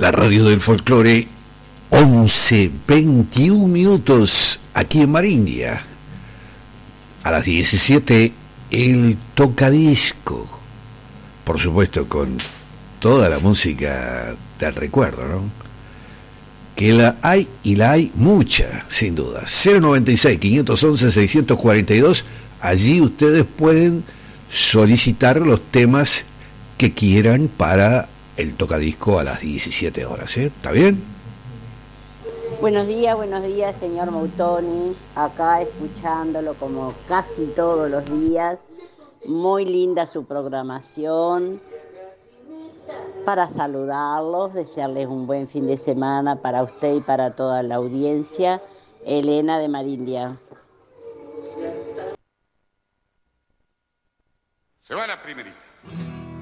La radio del folclore, 11:21 minutos, aquí en Marindia. A las 17, el tocadisco. Por supuesto, con toda la música del recuerdo, ¿no? Que la hay, y la hay mucha, sin duda. 096-511-642, allí ustedes pueden solicitar los temas que quieran para el tocadisco a las 17 horas, ¿eh? ¿Está bien? Buenos días, señor Moutoni. Acá escuchándolo como casi todos los días. Muy linda su programación. Para saludarlos, desearles un buen fin de semana para usted y para toda la audiencia. Elena de Marindia. Se va la primerita.